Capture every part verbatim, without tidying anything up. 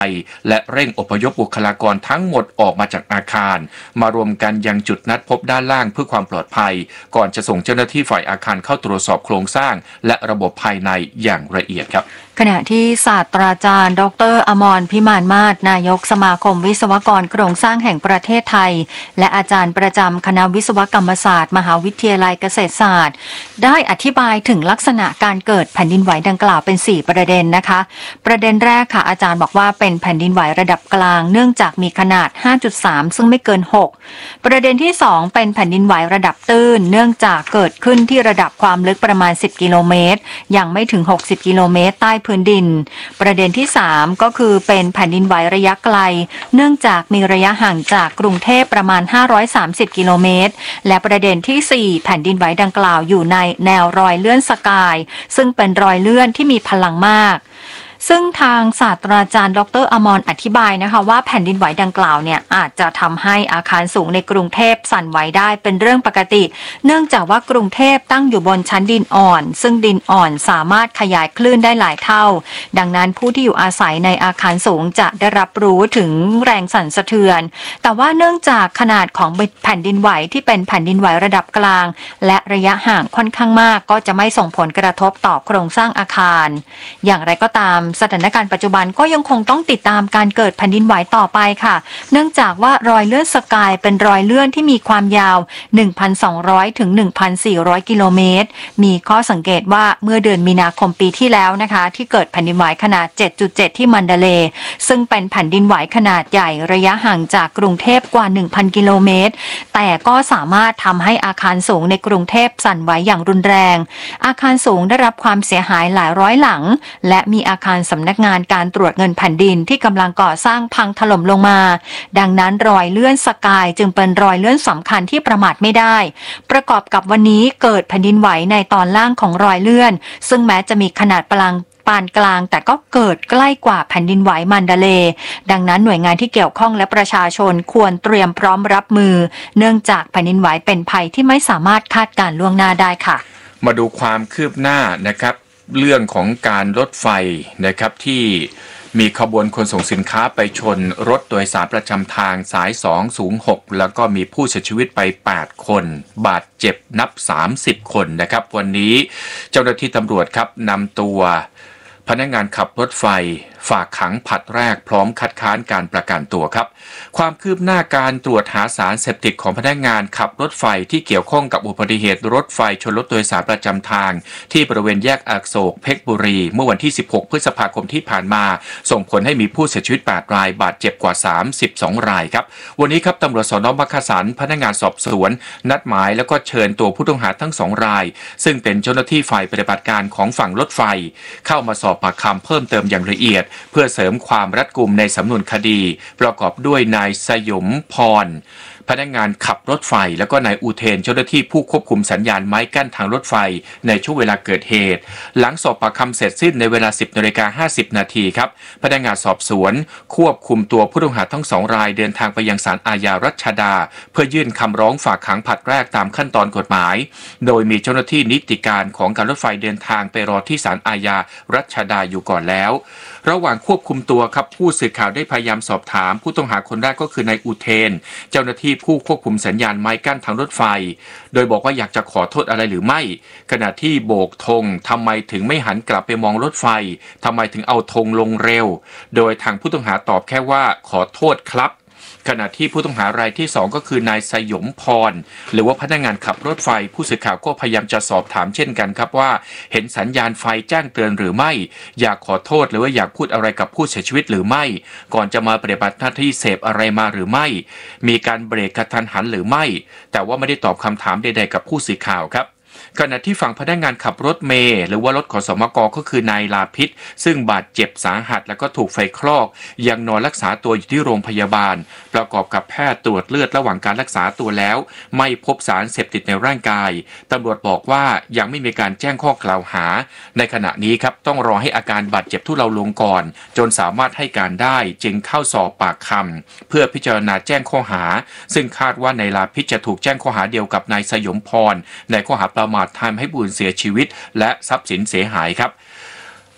และเร่งอพยพบุคลากรทั้งหมดออกมาจากอาคารมารวมกันยังจุดนัดพบด้านล่างเพื่อความปลอดภัยก่อนจะส่งเจ้าหน้าที่ฝ่ายอาคารเข้าตรวจสอบโครงสร้างและระบบภายในอย่างละเอียดครับขณะที่ศาสตราจารย์ดรอมรพิมานมาศนายกสมาคมวิศวกรโครงสร้างแห่งประเทศไทยและอาจารย์ประจำคณะวิศวกรรมศาสตร์มหาวิทยาลัยเกษตรศาสตร์ได้อธิบายถึงลักษณะการเกิดแผ่นดินไหวดังกล่าวเป็นสี่ประเด็นนะคะประเด็นแรกค่ะอาจารย์บอกว่าเป็นแผ่นดินไหวระดับกลางเนื่องจากมีขนาด ห้าจุดสาม ซึ่งไม่เกินหกประเด็นที่สองเป็นแผ่นดินไหวระดับตื้นเนื่องจากเกิดขึ้นที่ระดับความลึกประมาณสิบกิโลเมตรยังไม่ถึงหกสิบกิโลเมตรใต้พื้นดินประเด็นที่สามก็คือเป็นแผ่นดินไหวระยะไกลเนื่องจากมีระยะห่างจากกรุงเทพประมาณห้าร้อยสามสิบกิโลเมตรและประเด็นที่สี่แผ่นดินไหวดังกล่าวอยู่ในแนวรอยเลื่อนสกายซึ่งเป็นรอยเลื่อนที่มีพลังมากซึ่งทางศาสตราจารย์ดรอมรอธิบายนะคะว่าแผ่นดินไหวดังกล่าวเนี่ยอาจจะทำให้อาคารสูงในกรุงเทพสั่นไหวได้เป็นเรื่องปกติเนื่องจากว่ากรุงเทพตั้งอยู่บนชั้นดินอ่อนซึ่งดินอ่อนสามารถขยายคลื่นได้หลายเท่าดังนั้นผู้ที่อยู่อาศัยในอาคารสูงจะได้รับรู้ถึงแรงสั่นสะเทือนแต่ว่าเนื่องจากขนาดของแผ่นดินไหวที่เป็นแผ่นดินไหวระดับกลางและระยะห่างค่อนข้างมากก็จะไม่ส่งผลกระทบต่อโครงสร้างอาคารอย่างไรก็ตามสถานการณ์ปัจจุบันก็ยังคงต้องติดตามการเกิดแผ่นดินไหวต่อไปค่ะเนื่องจากว่ารอยเลื่อนสกายเป็นรอยเลื่อนที่มีความยาว หนึ่งพันสองร้อย ถึง หนึ่งพันสี่ร้อย กิโลเมตรมีข้อสังเกตว่าเมื่อเดือนมีนาคมปีที่แล้วนะคะที่เกิดแผ่นดินไหวขนาด เจ็ดจุดเจ็ด ที่มันดาเลย์ซึ่งเป็นแผ่นดินไหวขนาดใหญ่ระยะห่างจากกรุงเทพกว่า หนึ่งพัน กิโลเมตรแต่ก็สามารถทำให้อาคารสูงในกรุงเทพสั่นไหวอย่างรุนแรงอาคารสูงได้รับความเสียหายหลายร้อยหลังและมีอาคารสำนักงานการตรวจเงินแผ่นดินที่กำลังก่อสร้างพังถล่มลงมาดังนั้นรอยเลื่อนสกายจึงเป็นรอยเลื่อนสำคัญที่ประมาทไม่ได้ประกอบกับวันนี้เกิดแผ่นดินไหวในตอนล่างของรอยเลื่อนซึ่งแม้จะมีขนาดปานปานกลางแต่ก็เกิดใกล้กว่าแผ่นดินไหวมันดาเลย์ดังนั้นหน่วยงานที่เกี่ยวข้องและประชาชนควรเตรียมพร้อมรับมือเนื่องจากแผ่นดินไหวเป็นภัยที่ไม่สามารถคาดการณ์ล่วงหน้าได้ค่ะมาดูความคืบหน้านะครับเรื่องของการรถไฟนะครับที่มีขบวนขนส่งสินค้าไปชนรถโดยสารประจำทางสายสองศูนย์หกแล้วก็มีผู้เสียชีวิตไปแปดคนบาดเจ็บนับสามสิบคนนะครับวันนี้เจ้าหน้าที่ตำรวจครับนำตัวพนักงานขับรถไฟฝากขังผลัดแรกพร้อมคัดค้านการประกันตัวครับความคืบหน้าการตรวจหาสารเสพติดของพนักงานขับรถไฟที่เกี่ยวข้องกับอุบัติเหตุรถไฟชนรถโดยสารประจำทางที่บริเวณแยกอโศกเพชรบุรีเมื่อวันที่สิบหกพฤษภาคมที่ผ่านมาส่งผลให้มีผู้เสียชีวิตแปดรายบาดเจ็บกว่าสามสิบสองรายครับวันนี้ครับตำรวจสน.มักกะสันพนักงานสอบสวนนัดหมายแล้วก็เชิญตัวผู้ต้องหาทั้งสองรายซึ่งเป็นเจ้าหน้าที่ฝ่ายปฏิบัติการของฝั่งรถไฟเข้ามาสอบปากคำเพิ่มเติมอย่างละเอียดเพื่อเสริมความรัดกุมในสำนวนคดีประกอบด้วยนายสยมพรพนักงานขับรถไฟแล้วก็นายอุเทนเจ้าหน้าที่ผู้ควบคุมสัญญาณไม้กั้นทางรถไฟในช่วงเวลาเกิดเหตุหลังสอบปากคำเสร็จสิ้นในเวลา สิบนาฬิกาห้าสิบนาทีครับพนักงานสอบสวนควบคุมตัวผู้ต้องหาทั้งสองรายเดินทางไปยังศาลอาญารัชดาเพื่อยื่นคำร้องฝากขังผลัดแรกตามขั้นตอนกฎหมายโดยมีเจ้าหน้าที่นิติการของการรถไฟเดินทางไปรอที่ศาลอาญารัชดาอยู่ก่อนแล้วระหว่างควบคุมตัวครับผู้สื่อข่าวได้พยายามสอบถามผู้ต้องหาคนแรกก็คือนายอุเทนเจ้าหน้าที่ผู้ควบคุมสัญญาณไม้กั้นทางรถไฟโดยบอกว่าอยากจะขอโทษอะไรหรือไม่ขณะที่โบกธงทำไมถึงไม่หันกลับไปมองรถไฟทำไมถึงเอาธงลงเร็วโดยทางผู้ต้องหาตอบแค่ว่าขอโทษครับขณะที่ผู้ต้องหารายที่สองก็คือนายสยมพรหรือว่าพนักงานขับรถไฟผู้สื่อข่าวก็พยายามจะสอบถามเช่นกันครับว่าเห็นสัญญาณไฟแจ้งเตือนหรือไม่อยากขอโทษหรือว่าอยากพูดอะไรกับผู้เสียชีวิตหรือไม่ก่อนจะมาปฏิบัติหน้าที่เสพอะไรมาหรือไม่มีการเบรกกระทันหันหรือไม่แต่ว่าไม่ได้ตอบคำถามใดๆกับผู้สื่อข่าวครับขณะที่ฝั่งพนักงานขับรถเมล์หรือว่ารถขสมกก็คือนายลาพิษซึ่งบาดเจ็บสาหัสแล้วก็ถูกไฟคลอกยังนอนรักษาตัวอยู่ที่โรงพยาบาลประกอบกับแพทย์ตรวจเลือดระหว่างการรักษาตัวแล้วไม่พบสารเสพติดในร่างกายตำรวจบอกว่ายังไม่มีการแจ้งข้อกล่าวหาในขณะนี้ครับต้องรอให้อาการบาดเจ็บทุเลาลงก่อนจนสามารถให้การได้จึงเข้าสอบปากคำเพื่อพิจารณาแจ้งข้อหาซึ่งคาดว่านายลาพิษจะถูกแจ้งข้อหาเดียวกับนายสยมพรในข้อหาประมาททำให้ผู้อื่นเสียชีวิตและทรัพย์สินเสียหายครับ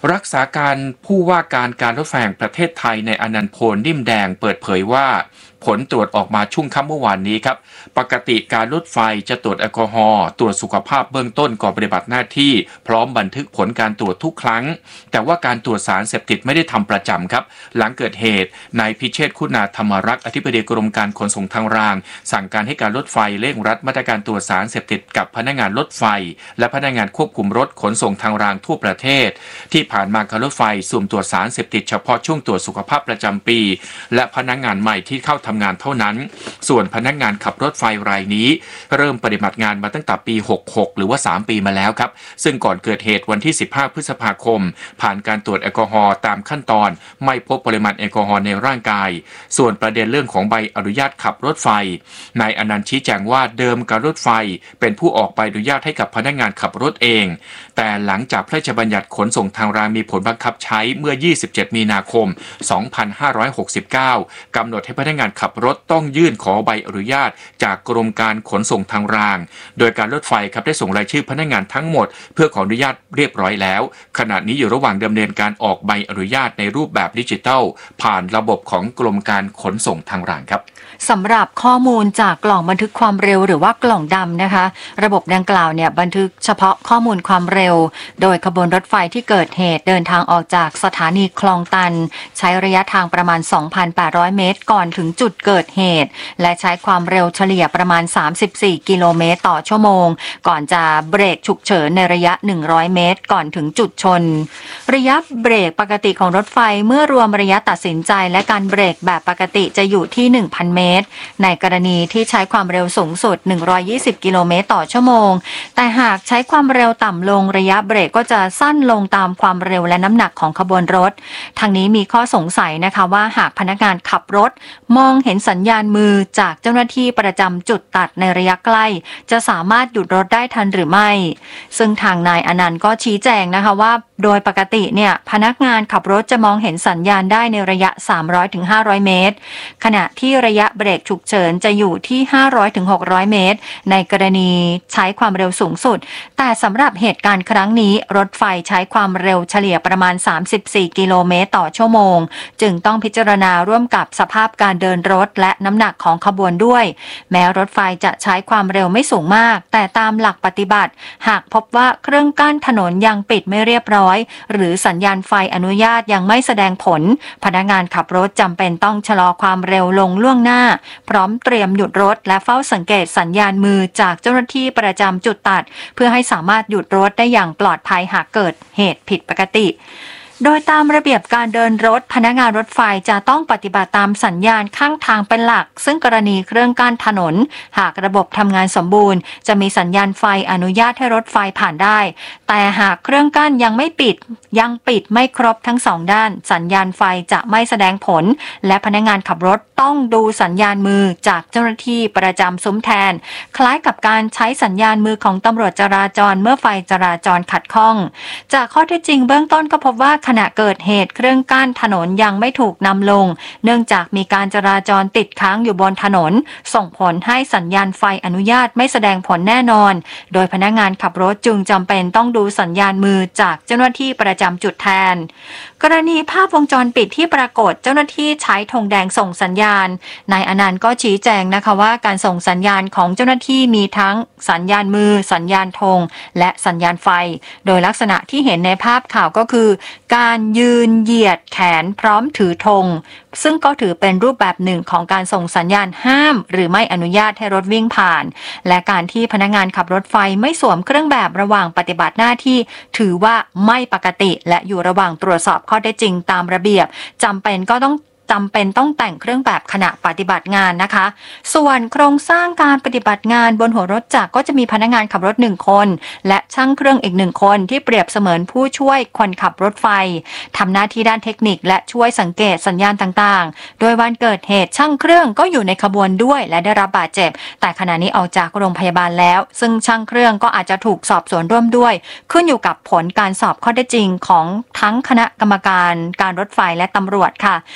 รักษาการผู้ว่าการการรถไฟแห่งประเทศไทยในอนันต์ โพลนิ่มแดงเปิดเผยว่าผลตรวจออกมาช่วงค่ำเมื่อวานนี้ครับปกติการรถไฟจะตรวจแอลกอฮอล์ตรวจสุขภาพเบื้องต้นก่อนปฏิบัติหน้าที่พร้อมบันทึกผลการตรวจทุกครั้งแต่ว่าการตรวจสารเสพติดไม่ได้ทำประจำครับหลังเกิดเหตุนายพิเชษฐ์คุณาธรรมรักษ์อธิบดีกรมการขนส่งทางรางสั่งการให้การรถไฟเร่งรัดมาตรการตรวจสารเสพติดกับพนักงานรถไฟและพนักงานควบคุมรถขนส่งทางรางทั่วประเทศที่ผ่านมาการรถไฟสุ่มตรวจสารเสพติดเฉพาะช่วงตรวจสุขภาพประจำปีและพนักงานใหม่ที่เข้าทำงานเท่านั้นส่วนพนักงานขับรถไฟรายนี้เริ่มปฏิบัติงานมาตั้งแต่ปีหกสิบหกหรือว่าสามปีมาแล้วครับซึ่งก่อนเกิดเหตุวันที่สิบห้าพฤษภาคมผ่านการตรวจแอลกอฮอล์ตามขั้นตอนไม่พบปริมาณแอลกอฮอล์ในร่างกายส่วนประเด็นเรื่องของใบอนุญาตขับรถไฟนายอนันต์ชี้แจงว่าเดิมการรถไฟเป็นผู้ออกใบอนุญาตให้กับพนักงานขับรถเองแต่หลังจากพระราชบัญญัติขนส่งทางรางมีผลบังคับใช้เมื่อยี่สิบเจ็ดมีนาคมสองพันห้าร้อยหกสิบเก้ากำหนดให้พนักงานขับรถต้องยื่นขอใบอนุญาตจากกรมการขนส่งทางรางโดยการรถไฟครับได้ส่งรายชื่อพนักงานทั้งหมดเพื่อขออนุญาตเรียบร้อยแล้วขณะนี้อยู่ระหว่างดำเนินการออกใบอนุญาตในรูปแบบดิจิทัลผ่านระบบของกรมการขนส่งทางรางครับสำหรับข้อมูลจากกล่องบันทึกความเร็วหรือว่ากล่องดำนะคะระบบดังกล่าวเนี่ยบันทึกเฉพาะข้อมูลความเร็วโดยขบวนรถไฟที่เกิดเหตุเดินทางออกจากสถานีคลองตันใช้ระยะทางประมาณ สองพันแปดร้อย เมตรก่อนถึงจุดเกิดเหตุและใช้ความเร็วเฉลี่ยประมาณสามสิบสี่กิโลเมตรต่อชั่วโมงก่อนจะเบรกฉุกเฉินในระยะหนึ่งร้อยเมตรก่อนถึงจุดชนระยะเบรกปกติของรถไฟเมื่อรวมระยะตัดสินใจและการเบรกแบบปกติจะอยู่ที่ หนึ่งพัน เมตรในกรณีที่ใช้ความเร็วสูงสุดหนึ่งร้อยยี่สิบกิโลเมตรต่อชั่วโมงแต่หากใช้ความเร็วต่ำลงระยะเบรกก็จะสั้นลงตามความเร็วและน้ำหนักของขบวนรถทางนี้มีข้อสงสัยนะคะว่าหากพนักงานขับรถมองเห็นสัญญาณมือจากเจ้าหน้าที่ประจำจุดตัดในระยะใกล้จะสามารถหยุดรถได้ทันหรือไม่ซึ่งทางนายอนันต์ก็ชี้แจงนะคะว่าโดยปกติเนี่ยพนักงานขับรถจะมองเห็นสัญญาณได้ในระยะ สามร้อยถึงห้าร้อย เมตรขณะที่ระยะเบรกฉุกเฉินจะอยู่ที่ ห้าร้อยถึงหกร้อย เมตรในกรณีใช้ความเร็วสูงสุดแต่สำหรับเหตุการณ์ครั้งนี้รถไฟใช้ความเร็วเฉลี่ยประมาณสามสิบสี่กิโลเมตรต่อชั่วโมงจึงต้องพิจารณาร่วมกับสภาพการเดินรถและน้ำหนักของขบวนด้วยแม้รถไฟจะใช้ความเร็วไม่สูงมากแต่ตามหลักปฏิบัติหากพบว่าเครื่องกั้นถนนยังปิดไม่เรียบร้อยหรือสัญญาณไฟอนุญาตยังไม่แสดงผลพนักงานขับรถจำเป็นต้องชะลอความเร็วลงล่วงหน้าพร้อมเตรียมหยุดรถและเฝ้าสังเกตสัญญาณมือจากเจ้าหน้าที่ประจำจุดตัดเพื่อให้สามารถหยุดรถได้อย่างปลอดภัยหากเกิดเหตุผิดปกติโดยตามระเบียบการเดินรถพนักงานรถไฟจะต้องปฏิบัติตามสัญญาณข้างทางเป็นหลักซึ่งกรณีเครื่องกั้นถนนหากระบบทำงานสมบูรณ์จะมีสัญญาณไฟอนุญาตให้รถไฟผ่านได้แต่หากเครื่องกั้นยังไม่ปิดยังปิดไม่ครบทั้งสองด้านสัญญาณไฟจะไม่แสดงผลและพนักงานขับรถต้องดูสัญญาณมือจากเจ้าหน้าที่ประจำซุ้มแทนคล้ายกับการใช้สัญญาณมือของตำรวจจราจรเมื่อไฟจราจรขัดข้องจากข้อเท็จจริงเบื้องต้นก็พบว่าขณะเกิดเหตุเครื่องกั้นถนนยังไม่ถูกนำลงเนื่องจากมีการจราจรติดค้างอยู่บนถนนส่งผลให้สัญญาณไฟอนุญาตไม่แสดงผลแน่นอนโดยพนักงานขับรถจึงจำเป็นต้องดูสัญญาณมือจากเจ้าหน้าที่ประจำจุดแทนกรณีภาพวงจรปิดที่ปรากฏเจ้าหน้าที่ใช้ธงแดงส่งสัญญาณนายอนันต์ก็ชี้แจงนะคะว่าการส่งสัญญาณของเจ้าหน้าที่มีทั้งสัญญาณมือสัญญาณธงและสัญญาณไฟโดยลักษณะที่เห็นในภาพข่าวก็คือการยืนเหยียดแขนพร้อมถือธงซึ่งก็ถือเป็นรูปแบบหนึ่งของการส่งสัญญาณห้ามหรือไม่อนุญาตให้รถวิ่งผ่านและการที่พนักงานขับรถไฟไม่สวมเครื่องแบบระหว่างปฏิบัติหน้าที่ถือว่าไม่ปกติและอยู่ระหว่างตรวจสอบข้อเท็จจริงตามระเบียบจำเป็นก็ต้องจำเป็นต้องแต่งเครื่องแบบขณะปฏิบัติงานนะคะส่วนโครงสร้างการปฏิบัติงานบนหัวรถจักรก็จะมีพนักงานขับรถหนึ่งคนและช่างเครื่องอีกหนึ่งคนที่เปรียบเสมือนผู้ช่วยคนขับรถไฟทำหน้าที่ด้านเทคนิคและช่วยสังเกตสัญญาณต่างๆโดยวันเกิดเหตุช่างเครื่องก็อยู่ในขบวนด้วยและได้รับบาดเจ็บแต่ขณะนี้ออกจากโรงพยาบาลแล้วซึ่งช่างเครื่องก็อาจจะถูกสอบสวนร่วมด้วยขึ้นอยู่กับผลการสอบข้อเท็จจริงของทั้งคณะกรรมการการรถไฟและตำรวจค่ะเบื้องต้น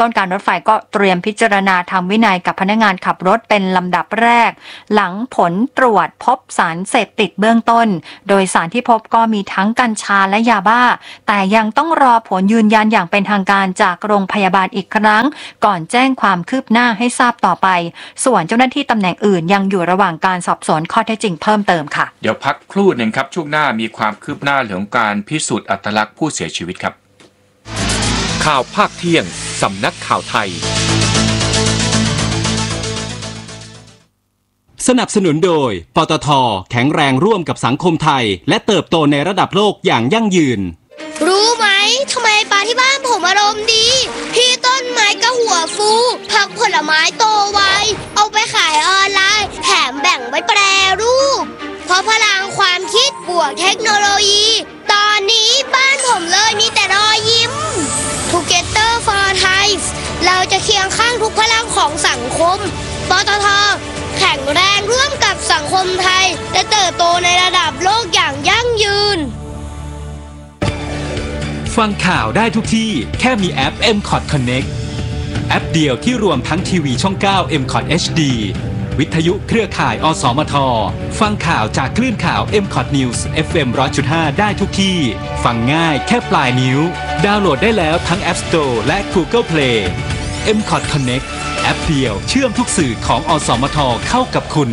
ต้นการรถไฟก็เตรียมพิจารณาทำวินัยกับพนักงานขับรถเป็นลำดับแรกหลังผลตรวจพบสารเสพติดเบื้องต้นโดยสารที่พบก็มีทั้งกัญชาและยาบ้าแต่ยังต้องรอผลยืนยันอย่างเป็นทางการจากโรงพยาบาลอีกครั้งก่อนแจ้งความคืบหน้าให้ทราบต่อไปส่วนเจ้าหน้าที่ตำแหน่งอื่นยังอยู่ระหว่างการสอบสวนข้อเท็จจริงเพิ่มเติมค่ะเดี๋ยวพักครู่หนึ่งครับช่วงหน้ามีความคืบหน้าเรื่องของการพิสูจน์อัตลักษณ์ผู้เสียชีวิตครับข่าวภาคเที่ยงสำนักข่าวไทยสนับสนุนโดยปตท.แข็งแรงร่วมกับสังคมไทยและเติบโตในระดับโลกอย่างยั่งยืนรู้ไหมทำไมปลาที่บ้านผมอารมณ์ดีพี่ต้นไม้ก็หัวฟูผักผลไม้โตไวเอาไปขายออนไลน์แถมแบ่งไว้แปรรูปเพราะพลังความคิดบวกเทคโนโลยีตอนนี้บ้านผมเลยมีแต่รอยยิ้ม Together for Thai เราจะเคียงข้างทุกพลังของสังคมปตท.แข็งแรงร่วมกับสังคมไทยและเติบโตในระดับโลกอย่างยั่งยืนฟังข่าวได้ทุกที่แค่มีแอป เอ็ม คอท Connect แอปเดียวที่รวมทั้งทีวีช่องเก้า เอ็ม คอท เอช ดี วิทยุเครือข่าย อสมท ฟังข่าวจากคลื่นข่าว เอ็ม คอท News เอฟ เอ็ม หนึ่งร้อยจุดห้า ได้ทุกที่ฟังง่ายแค่ปลายนิ้วดาวน์โหลดได้แล้วทั้ง App Store และ Google Play เอ็ม คอท Connect แอปเดียวเชื่อมทุกสื่อของอสมทเข้ากับคุณ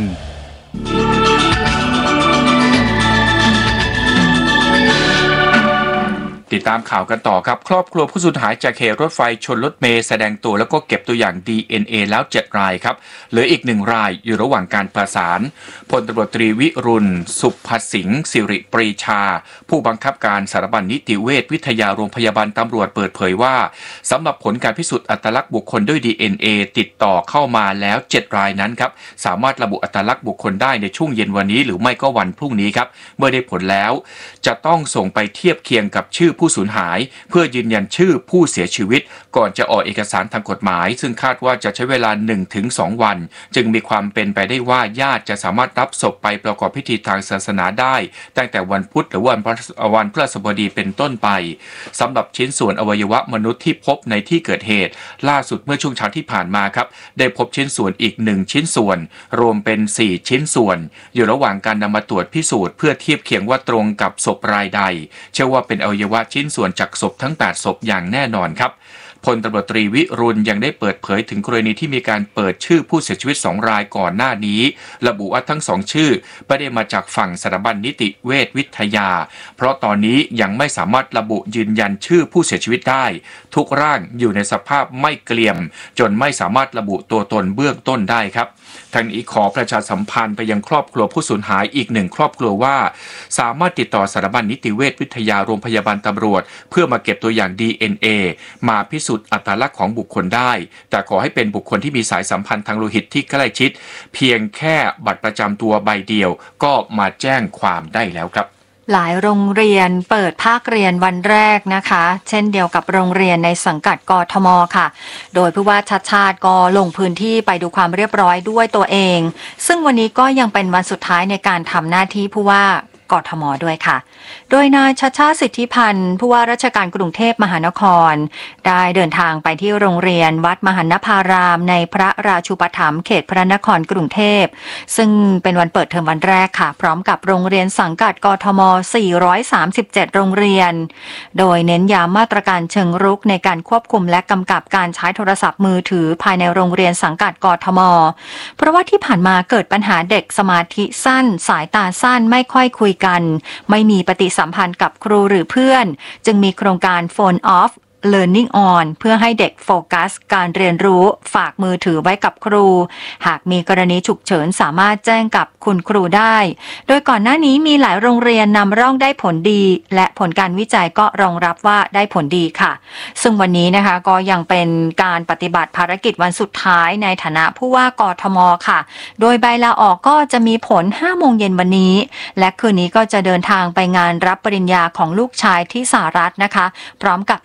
ติดตามข่าวกันต่อครับครอบครัวผู้สูญหายจากเหตุรถไฟชนรถเมล์แสดงตัวแล้วก็เก็บตัวอย่าง ดี เอ็น เอ แล้วเจ็ดรายครับเหลืออีกหนึ่งรายอยู่ระหว่างการประสานพลตำรวจตรีวิรุณสุภสิงห์สิริปรีชาผู้บังคับการสถาบันนิติเวชวิทยาโรงพยาบาลตำรวจเปิดเผยว่าสำหรับผลการพิสูจน์อัตลักษณ์บุคคลด้วย ดี เอ็น เอ ติดต่อเข้ามาแล้วเจ็ดรายนั้นครับสามารถระบุอัตลักษณ์บุคคลได้ในช่วงเย็นวันนี้หรือไม่ก็วันพรุ่งนี้ครับเมื่อได้ผลแล้วจะต้องส่งไปเทียบเคียงกับชื่อผู้สูญหายเพื่อยืนยันชื่อผู้เสียชีวิตก่อนจะออกเอกสารทางกฎหมายซึ่งคาดว่าจะใช้เวลา หนึ่งถึงสอง วันจึงมีความเป็นไปได้ว่าญาติจะสามารถรับศพไปประกอบพิธีทางศาสนาได้ตั้งแต่วันพุธหรือวันวันพฤหัสบดีเป็นต้นไปสำหรับชิ้นส่วนอวัยวะมนุษย์ที่พบในที่เกิดเหตุล่าสุดเมื่อช่วงเช้าที่ผ่านมาครับได้พบชิ้นส่วนอีกหนึ่งชิ้นส่วนรวมเป็นสี่ชิ้นส่วนอยู่ระหว่างการนำมาตรวจพิสูจน์เพื่อเทียบเคียงว่าตรงกับศพรายใดเชื่อว่าเป็นอวัยวะชิ้นส่วนจากศพทั้งแปดศพอย่างแน่นอนครับพลตำรวจตรีวิรุณยังได้เปิดเผยถึงกรณีที่มีการเปิดชื่อผู้เสียชีวิตสองรายก่อนหน้านี้ระบุว่าทั้งสองชื่อไม่ได้มาจากฝั่งสถาบันนิติเวชวิทยาเพราะตอนนี้ยังไม่สามารถระบุยืนยันชื่อผู้เสียชีวิตได้ทุกร่างอยู่ในสภาพไม่เกลี่ยมจนไม่สามารถระบุตัวตนเบื้องต้นได้ครับทางนี้ขอประชาสัมพันธ์ไปยังครอบครัวผู้สูญหายอีกหนึ่งครอบครัวว่าสามารถติดต่อสถาบันนิติเวชวิทยาโรงพยาบาลตำรวจเพื่อมาเก็บตัวอย่าง ดี เอ็น เอ มาพิสูจน์อัตลักษณ์ของบุคคลได้แต่ขอให้เป็นบุคคลที่มีสายสัมพันธ์ทางโลหิตที่ใกล้ชิดเพียงแค่บัตรประจำตัวใบเดียวก็มาแจ้งความได้แล้วครับหลายโรงเรียนเปิดภาคเรียนวันแรกนะคะเช่นเดียวกับโรงเรียนในสังกัดกทม.ค่ะโดยผู้ว่าชัชชาติก็ลงพื้นที่ไปดูความเรียบร้อยด้วยตัวเองซึ่งวันนี้ก็ยังเป็นวันสุดท้ายในการทำหน้าที่ผู้ว่ากทม.ด้วยค่ะโดยนายชัชชาติสิทธิพันธ์ผู้ว่าราชการกรุงเทพมหานครได้เดินทางไปที่โรงเรียนวัดมหันนภารามในพระราชูปถัมภ์เขตพระนครกรุงเทพซึ่งเป็นวันเปิดเทอมวันแรกค่ะพร้อมกับโรงเรียนสังกัดกทม.สี่ร้อยสามสิบเจ็ดโรงเรียนโดยเน้นย้ำมาตรการเชิงรุกในการควบคุมและกำกับการใช้โทรศัพท์มือถือภายในโรงเรียนสังกัดกทม.เพราะว่าที่ผ่านมาเกิดปัญหาเด็กสมาธิสั้นสายตาสั้นไม่ค่อยคุยกันไม่มีปฏิสัมพันธ์กับครูหรือเพื่อนจึงมีโครงการ Phone Off Learning On เพื่อให้เด็กโฟกัสการเรียนรู้ฝากมือถือไว้กับครูหากมีกรณีฉุกเฉินสามารถแจ้งกับคุณครูได้โดยก่อนหน้านี้มีหลายโรงเรียนนำร่องได้ผลดีและผลการวิจัยก็รองรับว่าได้ผลดีค่ะซึ่งวันนี้นะคะก็ยังเป็นการปฏิบัติภารกิจวันสุดท้ายในฐานะผู้ว่ากทม.ค่ะโดยใบลาออกก็จะมีผล ห้าโมงเย็นวันนี้และคืนนี้ก็จะเดินทางไปงานรับปริญญาของลูกชายที่สหรัฐนะคะพร้อมกับยืนยันว่า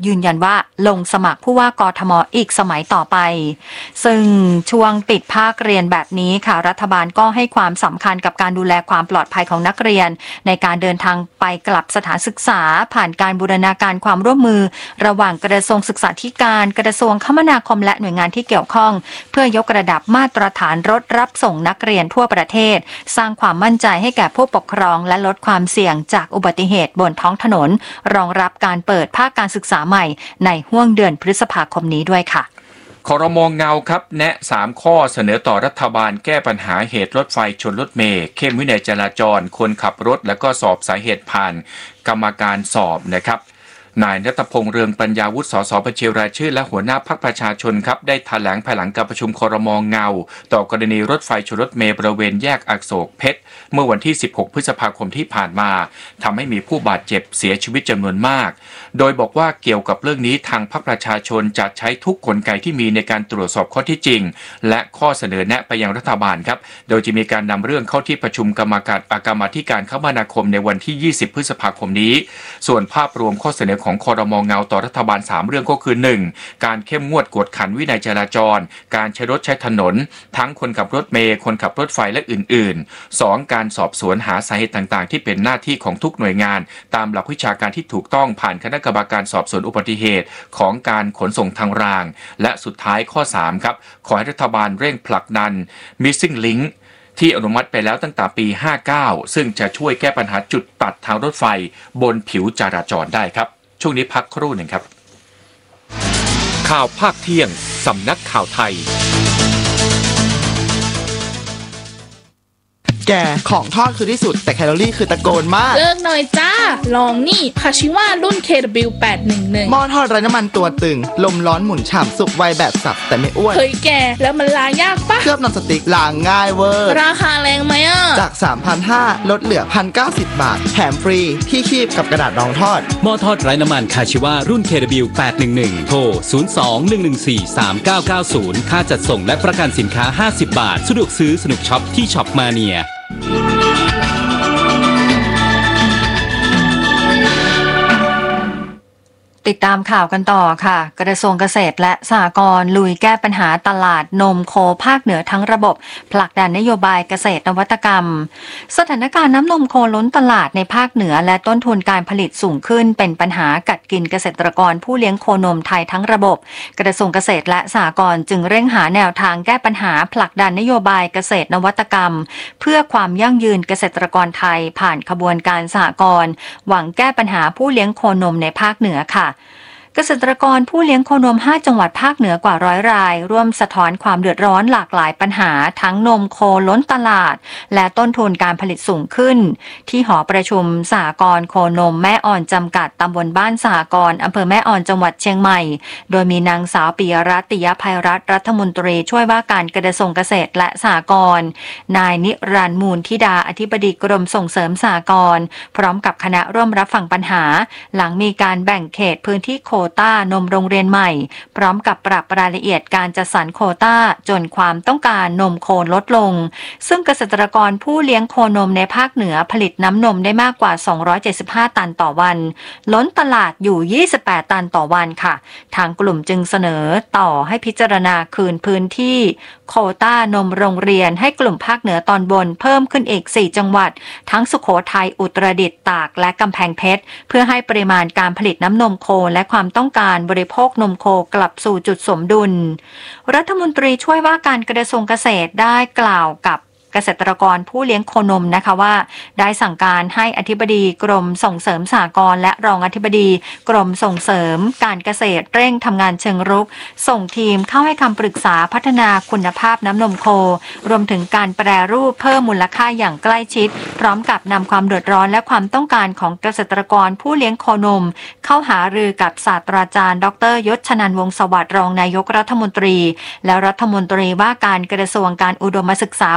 ว่าลงสมัครผู้ว่ากทมอีกสมัยต่อไปซึ่งช่วงปิดภาคเรียนแบบนี้ค่ะรัฐบาลก็ให้ความสำคัญกับการดูแลความปลอดภัยของนักเรียนในการเดินทางไปกลับสถานศึกษาผ่านการบูรณาการความร่วมมือระหว่างกระทรวงศึกษาธิการกระทรวงคมนาคมและหน่วยงานที่เกี่ยวข้องเพื่อยกระดับมาตรฐานรถรับส่งนักเรียนทั่วประเทศสร้างความมั่นใจให้แก่ผู้ปกครองและลดความเสี่ยงจากอุบัติเหตุบนท้องถนนรองรับการเปิดภาคการศึกษาใหม่ในห้วงเดือนพฤษภาคมนี้ด้วยค่ะครม.เงาครับแนะสามข้อเสนอต่อรัฐบาลแก้ปัญหาเหตุรถไฟชนรถเมล์เข้มวินัยจราจรคนขับรถและก็สอบสาเหตุผ่านกรรมการสอบนะครับนายณัฐพงษ์เรืองปัญญาวุฒิสสบัญชีรายชื่อและหัวหน้าพรรคประชาชนครับได้แถลงภายหลังการประชุมครม.เงาต่อกรณีรถไฟชนรถเมล์บริเวณแยกอโศกเพชรเมื่อวันที่สิบหกพฤษภาคมที่ผ่านมาทำให้มีผู้บาดเจ็บเสียชีวิตจำนวนมากโดยบอกว่าเกี่ยวกับเรื่องนี้ทางพรรคประชาชนจะใช้ทุกกลไกที่มีในการตรวจสอบข้อที่จริงและข้อเสนอแนะไปยังรัฐบาลครับโดยจะมีการนำเรื่องเข้าที่ประชุมกรรมการกรรมาธิการคมนาคมในวันที่ยี่สิบพฤษภาคมนี้ส่วนภาพรวมข้อเสนอของครม.เงาต่อรัฐบาลสามเรื่องก็คือ หนึ่ง การเข้มงวดกวดขันวินัยจราจรการใช้รถใช้ถนนทั้งคนขับรถเมล์คนขับรถไฟและอื่นๆ สอง การสอบสวนหาสาเหตุต่างๆที่เป็นหน้าที่ของทุกหน่วยงานตามหลักวิชาการที่ถูกต้องผ่านคณะกรรมการสอบสวนอุบัติเหตุของการขนส่งทางรางและสุดท้ายข้อสามครับขอให้รัฐบาลเร่งผลักดัน Missing Link ที่อนุมัติไปแล้วตั้งแต่ปีห้าเก้าซึ่งจะช่วยแก้ปัญหาจุดตัดทางรถไฟบนผิวจราจรได้ครับช่วงนี้พักครู่หนึ่งครับข่าวภาคเที่ยงสำนักข่าวไทยแกของทอดคือที่สุดแต่แคลอรี่คือตะโกนมากเลิกหน่อยจ้าลองนี่คาชิวารุ่น เค ดับเบิลยู แปดหนึ่งหนึ่งหม้อทอดไร้น้ำมันตัวตึงลมร้อนหมุนฉ่ำสุกไวแบบสับแต่ไม่อ้วนเฮ้ยแกแล้วมันล้างยากปะเคลือบนอนสติ๊กล้างง่ายเวอร์ราคาแรงไหมอ่ะจาก สามพันห้าร้อย ลดเหลือ หนึ่งพันเก้าสิบ บาทแถมฟรีที่คีบกับกระดาษรองทอดหม้อทอดไร้น้ำมันคาชิวารุ่น เค ดับเบิลยู แปดหนึ่งหนึ่ง โทร ศูนย์ สอง หนึ่ง หนึ่ง สี่ สาม เก้า เก้า ศูนย์ ค่าจัดส่งและประกันสินค้าห้าสิบบาทสะดวกซื้อสนุกช็อปที่ช็อปมาเนียติดตามข่าวกันต่อค่ะกระทรวงเกษตรและสหกรณ์ลุยแก้ปัญหาตลาดนมโคภาคเหนือทั้งระบบผลักดันนโยบายเกษตรนวัตกรรมสถานการณ์น้ำนมโคล้นตลาดในภาคเหนือและต้นทุนการผลิตสูงขึ้นเป็นปัญหากัดกินเกษตรกรผู้เลี้ยงโคนมไทยทั้งระบบกระทรวงเกษตรและสหกรณ์จึงเร่งหาแนวทางแก้ปัญหาผลักดันนโยบายเกษตรนวัตกรรมเพื่อความยั่งยืนเกษตรกรไทยผ่านขบวนการสหกรณ์หวังแก้ปัญหาผู้เลี้ยงโคนมในภาคเหนือค่ะเกษตรกรผู้เลี้ยงโคนมห้าจังหวัดภาคเหนือกว่าร้อยรายร่วมสะท้อนความเดือดร้อนหลากหลายปัญหาทั้งนมโคล้นตลาดและต้นทุนการผลิตสูงขึ้นที่หอประชุมสหกรณ์โคนมแม่อ่อนจำกัดตำบลบ้านสหกรณ์อำเภอแม่อ่อนจังหวัดเชียงใหม่โดยมีนางสาวปิยรัตน์ ติยภัยรัตน์รัฐมนตรีช่วยว่าการกระทรวงเกษตรและสหกรณ์นายนิรันดร์มูลธิดาอธิบดีกรมส่งเสริมสหกรณ์พร้อมกับคณะร่วมรับฟังปัญหาหลังมีการแบ่งเขตพื้นที่โควต้านมโรงเรียนใหม่พร้อมกับปรับรายละเอียดการจัดสรรโควต้าจนความต้องการนมโคลดลงซึ่งเกษตรกรผู้เลี้ยงโคนมในภาคเหนือผลิตน้ำนมได้มากกว่าสองร้อยเจ็ดสิบห้าตันต่อวันล้นตลาดอยู่ยี่สิบแปดตันต่อวันค่ะทางกลุ่มจึงเสนอต่อให้พิจารณาคืนพื้นที่โควต้านมโรงเรียนให้กลุ่มภาคเหนือตอนบนเพิ่มขึ้นอีกสี่จังหวัดทั้งสุโขทัยอุตรดิตถ์ตากและกำแพงเพชรเพื่อให้ปริมาณการผลิตน้ำนมโคและความต้องการบริโภคนมโคกลับสู่จุดสมดุลรัฐมนตรีช่วยว่าการกระทรวงเกษตรได้กล่าวกับเกษตรกรผู้เลี้ยงโคนมนะคะว่าได้สั่งการให้อธิบดีกรมส่งเสริมสหกรณ์และรองอธิบดีกรมส่งเสริมการเกษตรเร่งทำงานเชิงรุกส่งทีมเข้าให้คำปรึกษาพัฒนาคุณภาพน้ำนมโครวมถึงการแปรรูปเพิ่มมูลค่าอย่างใกล้ชิดพร้อมกับนำความเดือดร้อนและความต้องการของเกษตรกรผู้เลี้ยงโคนมเข้าหารือกับศาสตราจารย์ดร.ยศชนันท์วงศ์สวัสดิ์รองนายกรัฐมนตรีและรัฐมนตรีว่าการกระทรวงการอุดมศึกษาวิทยา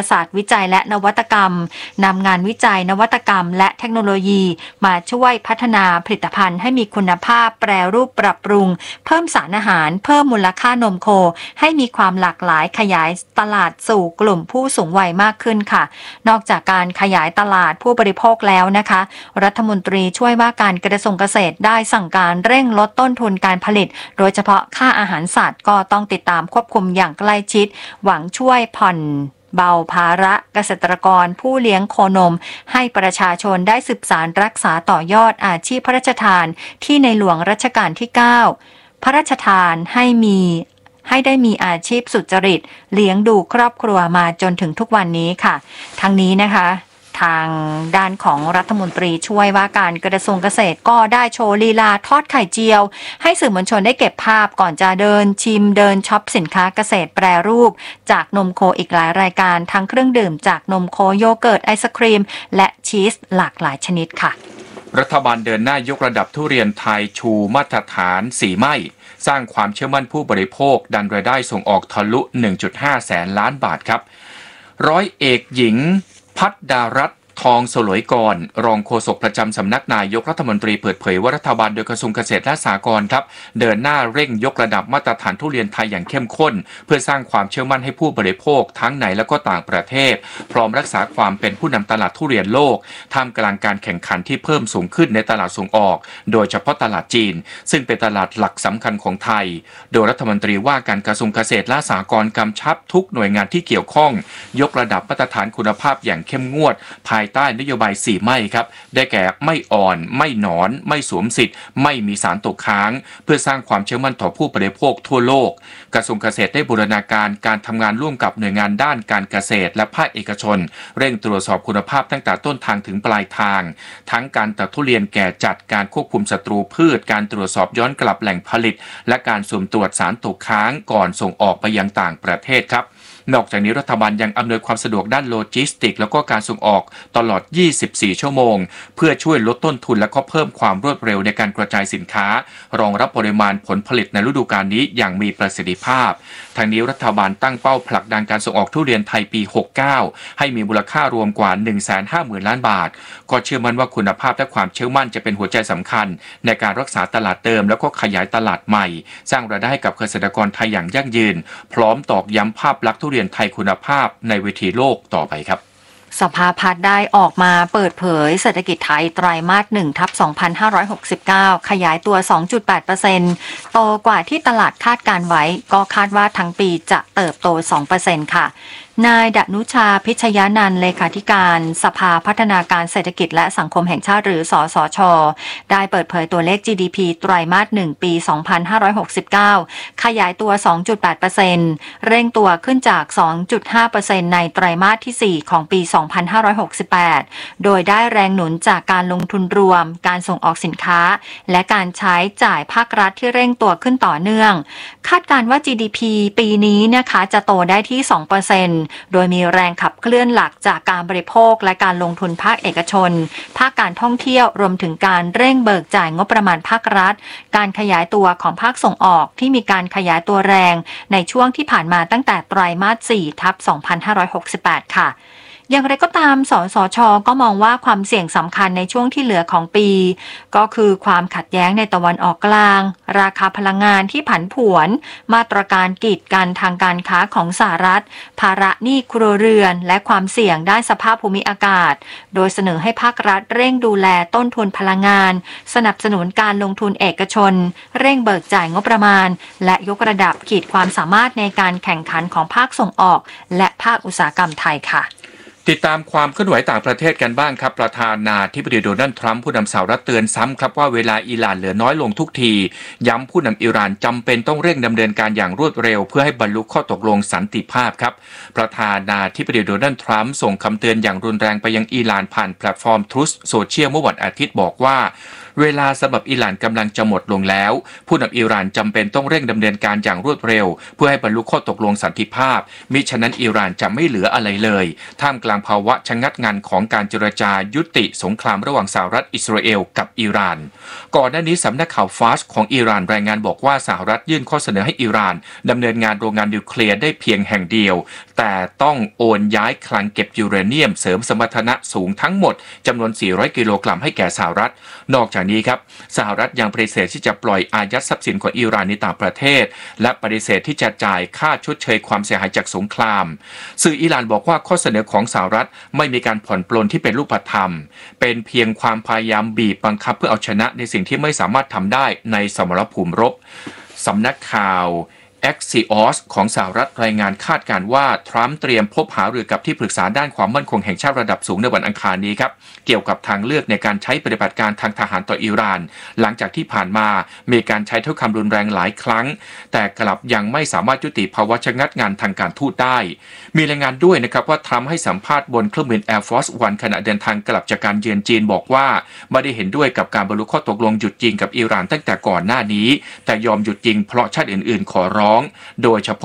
ศาสตร์วิจัยและนวัตกรรมนำงานวิจัยนวัตกรรมและเทคโนโลยีมาช่วยพัฒนาผลิตภัณฑ์ให้มีคุณภาพแปรรูปปรับปรุงเพิ่มสารอาหารเพิ่มมูลค่านมโคให้มีความหลากหลายขยายตลาดสู่กลุ่มผู้สูงวัยมากขึ้นค่ะนอกจากการขยายตลาดผู้บริโภคแล้วนะคะรัฐมนตรีช่วยว่าการกระทรวงเกษตรได้สั่งการเร่งลดต้นทุนการผลิตโดยเฉพาะค่าอาหารสัตว์ก็ต้องติดตามควบคุมอย่างใกล้ชิดหวังช่วยผ่อนเบาภาระเกษตรกรผู้เลี้ยงโคนมให้ประชาชนได้สืบสานรักษาต่อยอดอาชีพพระราชทานที่ในหลวงรัชกาลที่เก้าพระราชทานให้มีให้ได้มีอาชีพสุจริตเลี้ยงดูครอบครัวมาจนถึงทุกวันนี้ค่ะทั้งนี้นะคะทางด้านของรัฐมนตรีช่วยว่าการกระทรวงเกษตรก็ได้โชว์ลีลาทอดไข่เจียวให้สื่อมวลชนได้เก็บภาพก่อนจะเดินชิมเดินช็อปสินค้าเกษตรแปรรูปจากนมโคอีกหลายรายการทั้งเครื่องดื่มจากนมโคโยเกิร์ตไอศครีมและชีสหลากหลายชนิดค่ะรัฐบาลเดินหน้ายกระดับทุเรียนไทยชูมาตรฐานสีไหม้สร้างความเชื่อมั่นผู้บริโภคดันรายได้ส่งออกทะลุ หนึ่งจุดห้า แสนล้านบาทครับร้อยเอกหญิงพัฒดารัตน์ทองสลวยกรรองโฆษกประจำสำนักนายกรัฐมนตรีเปิดเผยว่ารัฐบาลโดยกระทรวงเกษตรและสหกรณ์ครับเดินหน้าเร่งยกระดับมาตรฐานทุเรียนไทยอย่างเข้มข้นเพื่อสร้างความเชื่อมั่นให้ผู้บริโภคทั้งในและก็ต่างประเทศพร้อมรักษาความเป็นผู้นำตลาดทุเรียนโลกท่ามกลางการแข่งขันที่เพิ่มสูงขึ้นในตลาดส่งออกโดยเฉพาะตลาดจีนซึ่งเป็นตลาดหลักสำคัญของไทยโดยรัฐมนตรีว่าการกระทรวงเกษตรและสหกรณ์กำชับทุกหน่วยงานที่เกี่ยวข้องยกระดับมาตรฐานคุณภาพอย่างเข้มงวดภายใต้นโยบายสีไหม้ครับได้แก่ไม่อ่อนไม่หนอนไม่สวมสิทธิ์ไม่มีสารตกค้างเพื่อสร้างความเชื่อมั่นต่อผู้บริโภคทั่วโลกกระทรวงเกษตรได้บูรณาการการทำงานร่วมกับหน่วยงานด้านการเกษตรและภาคเอกชนเร่งตรวจสอบคุณภาพตั้งแต่ต้นทางถึงปลายทางทั้งการตัดทุเรียนแก่จัดการควบคุมศัตรูพืชการตรวจสอบย้อนกลับแหล่งผลิตและการสุ่มตรวจสารตกค้างก่อนส่งออกไปยังต่างประเทศครับนอกจากนี้รัฐบาลยังอำนวยความสะดวกด้านโลจิสติกแล้วก็การส่งออกตลอดยี่สิบสี่ชั่วโมงเพื่อช่วยลดต้นทุนและก็เพิ่มความรวดเร็วในการกระจายสินค้ารองรับปริมาณผลผลิตในฤดูกาลนี้อย่างมีประสิทธิภาพทางนี้รัฐบาลตั้งเป้าผลักดันการส่งออกทุเรียนไทยปีหกสิบเก้าให้มีมูลค่ารวมกว่า หนึ่งแสนห้าหมื่น ล้านบาทก็เชื่อมั่นว่าคุณภาพและความเชื่อมั่นจะเป็นหัวใจสำคัญในการรักษาตลาดเดิมแล้วก็ขยายตลาดใหม่สร้างรายได้ให้กับเกษตรกรไทยอย่างยั่งยืนพร้อมตอกย้ำภาพลักษณ์ทุเรียนไทยคุณภาพในเวทีโลกต่อไปครับสภาพัฒน์ได้ออกมาเปิดเผยเศรษฐกิจไทยไตรมาส หนึ่งทับสองพันห้าร้อยหกสิบเก้า ขยายตัว สองจุดแปดเปอร์เซ็นต์ โตกว่าที่ตลาดคาดการไว้ก็คาดว่าทั้งปีจะเติบโต สองเปอร์เซ็นต์ ค่ะนายดนุชาพิชยานันท์เลขาธิการสภาพัฒนาการเศรษฐกิจและสังคมแห่งชาติหรือสสช.ได้เปิดเผยตัวเลข จี ดี พี ไตรมาส หนึ่ง ปี สองพันห้าร้อยหกสิบเก้า ขยายตัว สองจุดแปดเปอร์เซ็นต์ เร่งตัวขึ้นจาก สองจุดห้าเปอร์เซ็นต์ ในไตรมาสที่ สี่ ของปี สองพันห้าร้อยหกสิบแปด โดยได้แรงหนุนจากการลงทุนรวมการส่งออกสินค้าและการใช้จ่ายภาครัฐที่เร่งตัวขึ้นต่อเนื่องคาดการณ์ว่า จี ดี พี ปีนี้นะคะจะโตได้ที่ สองเปอร์เซ็นต์ โดยมีแรงขับเคลื่อนหลักจากการบริโภคและการลงทุนภาคเอกชนภาคการท่องเที่ยวรวมถึงการเร่งเบิกจ่ายงบประมาณภาครัฐการขยายตัวของภาคส่งออกที่มีการขยายตัวแรงในช่วงที่ผ่านมาตั้งแต่ไตรมาส สี่ ทับ สองพันห้าร้อยหกสิบแปด ค่ะอย่างไรก็ตามสสช.ก็มองว่าความเสี่ยงสำคัญในช่วงที่เหลือของปีก็คือความขัดแย้งในตะวันออกกลางราคาพลังงานที่ผันผวนมาตรการกีดกันทางการค้าของสหรัฐภาระหนี้ครัวเรือนและความเสี่ยงด้านสภาพภูมิอากาศโดยเสนอให้ภาครัฐเร่งดูแลต้นทุนพลังงานสนับสนุนการลงทุนเอกชนเร่งเบิกจ่ายงบประมาณและยกระดับขีดความสามารถในการแข่งขันของภาคส่งออกและภาคอุตสาหกรรมไทยค่ะติดตามความเคลื่อนไหวต่างประเทศกันบ้างครับประธานาธิบดีโดนัลด์ทรัมป์ผู้นำสหรัฐเตือนซ้ำครับว่าเวลาอิหร่านเหลือน้อยลงทุกทีย้ำผู้นำอิหร่านจำเป็นต้องเร่งดำเนินการอย่างรวดเร็วเพื่อให้บรรลุข้อตกลงสันติภาพครับประธานาธิบดีโดนัลด์ทรัมป์ส่งคำเตือนอย่างรุนแรงไปยังอิหร่านผ่านแพลตฟอร์ม Truth Social เมื่อวันอาทิตย์บอกว่าเวลาสำหรับอิหร่านกำลังจะหมดลงแล้วผู้นำอิหร่านจำเป็นต้องเร่งดำเนินการอย่างรวดเร็วเพื่อให้บรรลุข้อตกลงสันติภาพมิฉะนั้นอิหร่านจะไม่เหลืออะไรเลยท่ามกลางางภาวะชะงักงันของการเจรจายุติสงครามระหว่างสหรัฐอิสราเอลกับอิหร่านก่อนหน้านี้สำนักข่าวฟาสของอิหร่านรายงานบอกว่าสหรัฐยื่นข้อเสนอให้อิหร่านดำเนินงานโรงงานนิวเคลียร์ได้เพียงแห่งเดียวแต่ต้องโอนย้ายคลังเก็บยูเรเนียมเสริมสมรรถนะสูงทั้งหมดจำนวนสี่ร้อยกิโลกรัมให้แก่สหรัฐนอกจากนี้ครับสหรัฐยังปฏิเสธที่จะปล่อยอายัดทรัพย์สินของอิหร่านในต่างประเทศและปฏิเสธที่จะจ่ายค่าชดเชยความเสียหายจากสงครามสื่ออิหร่านบอกว่าข้อเสนอของสหรัฐไม่มีการผ่อนปลนที่เป็นรูปธรรมเป็นเพียงความพยายามบีบบังคับเพื่อเอาชนะในสิ่งที่ไม่สามารถทำได้ในสมรภูมิรบสำนักข่าวAxios ของสหรัฐรายงานคาดการณ์ว่าทรัมป์เตรียมพบหารือกับที่ปรึกษาด้านความมั่นคงแห่งชาติระดับสูงในวันอังคารนี้ครับเกี่ยวกับทางเลือกในการใช้ปฏิบัติการทางทหารต่ออิหร่านหลังจากที่ผ่านมามีการใช้ถ้อยคำรุนแรงหลายครั้งแต่กลับยังไม่สามารถยุติภาวะชะงักงันทางการทูตได้มีรายงานด้วยนะครับว่าทรัมป์ให้สัมภาษณ์บนเครื่องบิน Air Force One ขณะเดินทางกลับจากการเยือนจีนบอกว่าไม่ได้เห็นด้วยกับการบรรลุข้อตกลงหยุดยิงกับอิหร่านตั้งแต่ก่อนหน้านี้แต่ยอมหยุดยิงเพราะชาติอื่นๆขอร้องโดยเฉพาะ